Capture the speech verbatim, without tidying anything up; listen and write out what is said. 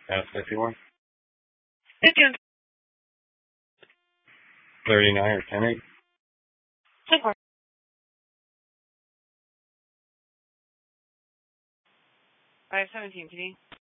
That's fifty-one. fifty-one. thirty-nine or ten eight. ten four. five seventeen, T D.